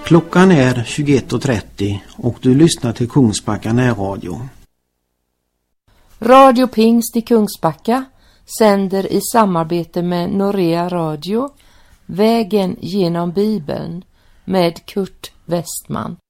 Klockan är 21:30 och du lyssnar till Kungsbacka närradio. Radio Pingst i Kungsbacka sänder i samarbete med Norea Radio Vägen genom Bibeln med Kurt Westman.